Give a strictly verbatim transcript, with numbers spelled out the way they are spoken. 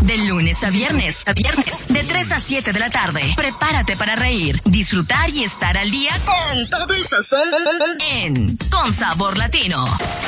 De lunes a viernes, a viernes, de tres a siete de la tarde. Prepárate para reír, disfrutar y estar al día con todo el sazón en Con Sabor Latino.